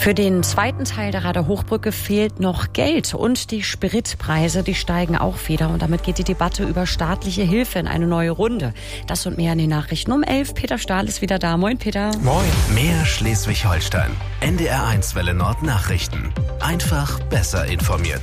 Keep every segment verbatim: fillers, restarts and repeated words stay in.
Für den zweiten Teil der Rader Hochbrücke fehlt noch Geld und die Spritpreise, die steigen auch wieder und damit geht die Debatte über staatliche Hilfe in eine neue Runde. Das und mehr in den Nachrichten um elf. Peter Stahl ist wieder da. Moin, Peter. Moin. Mehr Schleswig-Holstein. N D R eins Welle Nord Nachrichten. Einfach besser informiert.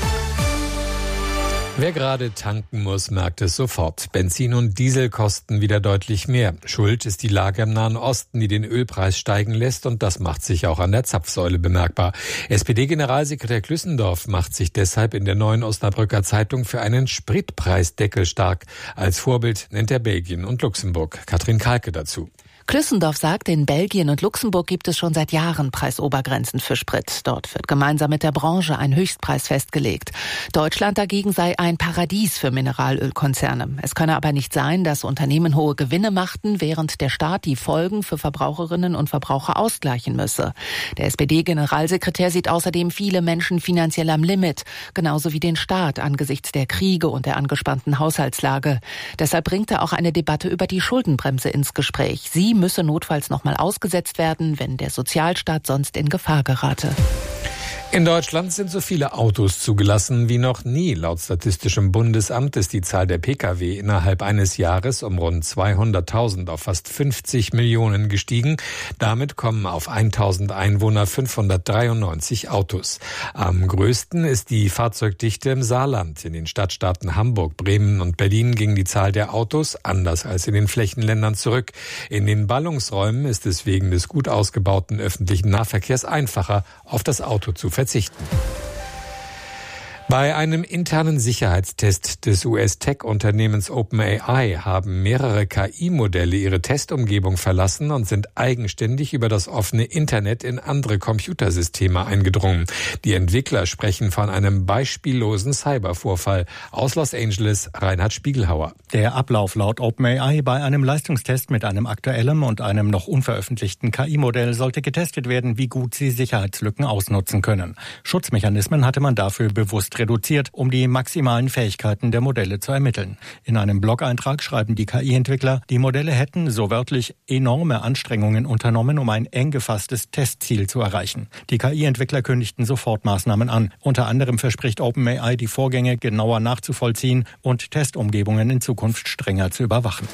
Wer gerade tanken muss, merkt es sofort. Benzin und Diesel kosten wieder deutlich mehr. Schuld ist die Lage im Nahen Osten, die den Ölpreis steigen lässt, und das macht sich auch an der Zapfsäule bemerkbar. S P D-Generalsekretär Klüssendorf macht sich deshalb in der Neuen Osnabrücker Zeitung für einen Spritpreisdeckel stark. Als Vorbild nennt er Belgien und Luxemburg. Katrin Kalke dazu. Klüssendorf sagt, in Belgien und Luxemburg gibt es schon seit Jahren Preisobergrenzen für Sprit. Dort wird gemeinsam mit der Branche ein Höchstpreis festgelegt. Deutschland dagegen sei ein Paradies für Mineralölkonzerne. Es könne aber nicht sein, dass Unternehmen hohe Gewinne machten, während der Staat die Folgen für Verbraucherinnen und Verbraucher ausgleichen müsse. Der S P D-Generalsekretär sieht außerdem viele Menschen finanziell am Limit, genauso wie den Staat angesichts der Kriege und der angespannten Haushaltslage. Deshalb bringt er auch eine Debatte über die Schuldenbremse ins Gespräch. Sie müsse notfalls nochmal ausgesetzt werden, wenn der Sozialstaat sonst in Gefahr gerate. In Deutschland sind so viele Autos zugelassen wie noch nie. Laut Statistischem Bundesamt ist die Zahl der Pkw innerhalb eines Jahres um rund zweihunderttausend auf fast fünfzig Millionen gestiegen. Damit kommen auf tausend Einwohner fünfhundertdreiundneunzig Autos. Am größten ist die Fahrzeugdichte im Saarland. In den Stadtstaaten Hamburg, Bremen und Berlin ging die Zahl der Autos anders als in den Flächenländern zurück. In den Ballungsräumen ist es wegen des gut ausgebauten öffentlichen Nahverkehrs einfacher, auf das Auto zu verzichten. Bei einem internen Sicherheitstest des U S-Tech-Unternehmens OpenAI haben mehrere K I-Modelle ihre Testumgebung verlassen und sind eigenständig über das offene Internet in andere Computersysteme eingedrungen. Die Entwickler sprechen von einem beispiellosen Cybervorfall. Aus Los Angeles, Reinhard Spiegelhauer. Der Ablauf laut OpenAI bei einem Leistungstest mit einem aktuellen und einem noch unveröffentlichten K I-Modell sollte getestet werden, wie gut sie Sicherheitslücken ausnutzen können. Schutzmechanismen hatte man dafür bewusst reduziert, um die maximalen Fähigkeiten der Modelle zu ermitteln. In einem Blog-Eintrag schreiben die K I-Entwickler, die Modelle hätten, so wörtlich, enorme Anstrengungen unternommen, um ein eng gefasstes Testziel zu erreichen. Die K I-Entwickler kündigten sofort Maßnahmen an. Unter anderem verspricht OpenAI, die Vorgänge genauer nachzuvollziehen und Testumgebungen in Zukunft strenger zu überwachen.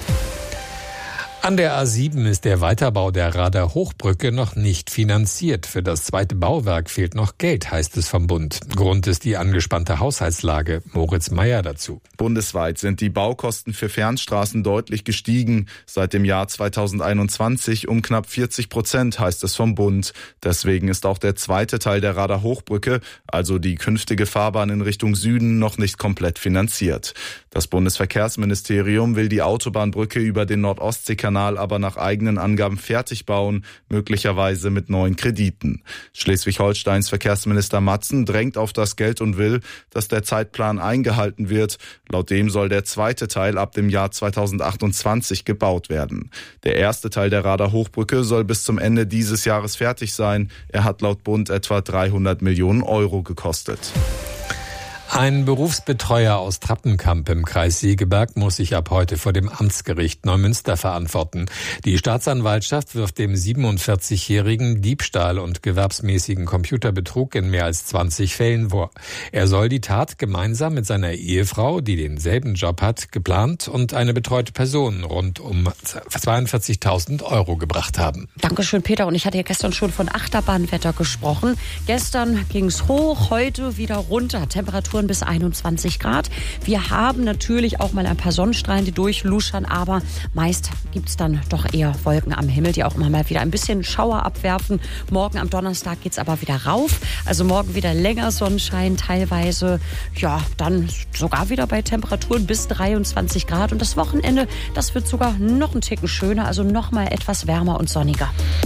An der A sieben ist der Weiterbau der Rader Hochbrücke noch nicht finanziert. Für das zweite Bauwerk fehlt noch Geld, heißt es vom Bund. Grund ist die angespannte Haushaltslage. Moritz Meyer dazu. Bundesweit sind die Baukosten für Fernstraßen deutlich gestiegen. Seit dem Jahr zweitausendeinundzwanzig um knapp vierzig Prozent, heißt es vom Bund. Deswegen ist auch der zweite Teil der Rader Hochbrücke, also die künftige Fahrbahn in Richtung Süden, noch nicht komplett finanziert. Das Bundesverkehrsministerium will die Autobahnbrücke über den Nord-Ostsee-Kanal aber nach eigenen Angaben fertig bauen, möglicherweise mit neuen Krediten. Schleswig-Holsteins Verkehrsminister Matzen drängt auf das Geld und will, dass der Zeitplan eingehalten wird. Laut dem soll der zweite Teil ab dem Jahr zweitausendachtundzwanzig gebaut werden. Der erste Teil der Rader Hochbrücke soll bis zum Ende dieses Jahres fertig sein. Er hat laut Bund etwa dreihundert Millionen Euro gekostet. Ein Berufsbetreuer aus Trappenkamp im Kreis Segeberg muss sich ab heute vor dem Amtsgericht Neumünster verantworten. Die Staatsanwaltschaft wirft dem siebenundvierzigjährigen Diebstahl und gewerbsmäßigen Computerbetrug in mehr als zwanzig Fällen vor. Er soll die Tat gemeinsam mit seiner Ehefrau, die denselben Job hat, geplant und eine betreute Person rund um zweiundvierzigtausend Euro gebracht haben. Dankeschön, Peter. Und ich hatte ja gestern schon von Achterbahnwetter gesprochen. Gestern ging es hoch, heute wieder runter. Temperaturen bis einundzwanzig Grad. Wir haben natürlich auch mal ein paar Sonnenstrahlen, die durchluschern, aber meist gibt es dann doch eher Wolken am Himmel, die auch immer mal wieder ein bisschen Schauer abwerfen. Morgen am Donnerstag geht es aber wieder rauf. Also morgen wieder länger Sonnenschein, teilweise ja dann sogar wieder bei Temperaturen bis dreiundzwanzig Grad. Und das Wochenende, das wird sogar noch ein Ticken schöner, also noch mal etwas wärmer und sonniger.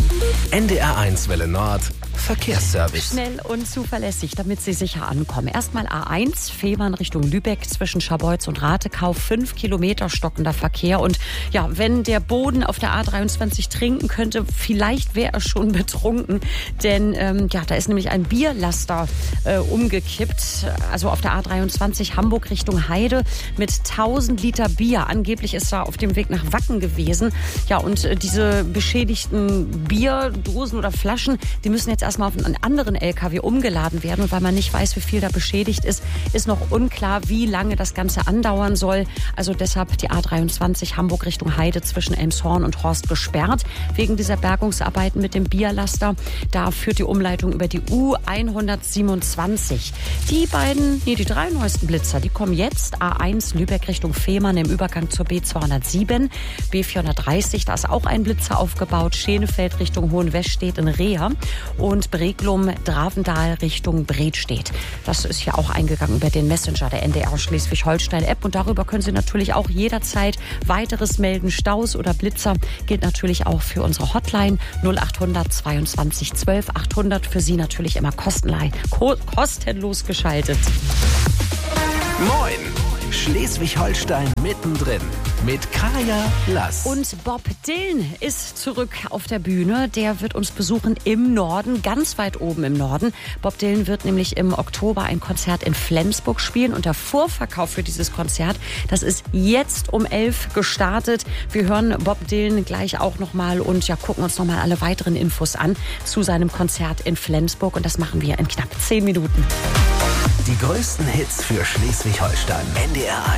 N D R eins Welle Nord Verkehrsservice. Schnell und zuverlässig, damit Sie sicher ankommen. Erstmal A eins, Fehmarn Richtung Lübeck zwischen Scharbeutz und Ratekau. Fünf Kilometer stockender Verkehr. Und ja, wenn der Boden auf der A dreiundzwanzig trinken könnte, vielleicht wäre er schon betrunken. Denn ähm, ja, da ist nämlich ein Bierlaster äh, umgekippt. Also auf der A dreiundzwanzig Hamburg Richtung Heide mit tausend Liter Bier. Angeblich ist er auf dem Weg nach Wacken gewesen. Ja, und äh, diese beschädigten Bierdosen oder Flaschen, die müssen jetzt erstmal auf einen anderen L K W umgeladen werden. Und weil man nicht weiß, wie viel da beschädigt ist, ist noch unklar, wie lange das Ganze andauern soll. Also deshalb die A dreiundzwanzig Hamburg Richtung Heide zwischen Elmshorn und Horst gesperrt. Wegen dieser Bergungsarbeiten mit dem Bierlaster. Da führt die Umleitung über die U hundertsiebenundzwanzig. Die beiden, nee, die drei neuesten Blitzer, die kommen jetzt. A eins Lübeck Richtung Fehmarn im Übergang zur B zweihundertsieben. B vierhundertdreißig, da ist auch ein Blitzer aufgebaut. Schenefeld Richtung Hohenwestedt in Reher. Und Breglum Dravendal Richtung Bredstedt. Das ist ja auch eingegangen über den Messenger der N D R Schleswig-Holstein-App. Und darüber können Sie natürlich auch jederzeit weiteres melden. Staus oder Blitzer gilt natürlich auch für unsere Hotline null achthundert zweiundzwanzig zwölf achthundert. Für Sie natürlich immer kostenlos, kostenlos geschaltet. Moin! Schleswig-Holstein mittendrin mit Kaya Lass. Und Bob Dylan ist zurück auf der Bühne. Der wird uns besuchen im Norden, ganz weit oben im Norden. Bob Dylan wird nämlich im Oktober ein Konzert in Flensburg spielen. Und der Vorverkauf für dieses Konzert, das ist jetzt um elf gestartet. Wir hören Bob Dylan gleich auch nochmal und ja, gucken uns nochmal alle weiteren Infos an zu seinem Konzert in Flensburg. Und das machen wir in knapp zehn Minuten. Die größten Hits für Schleswig-Holstein. N D R eins.